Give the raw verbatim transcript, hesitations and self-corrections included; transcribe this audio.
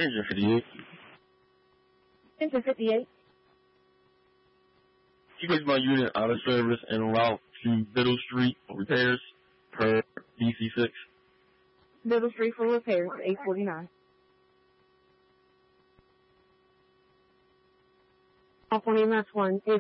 Engine fifty-eight. Engine fifty-eight. She placed my unit out of service en route to Biddle Street for repairs per D C six. Biddle Street for repairs, eight forty-nine. California Mass one, eight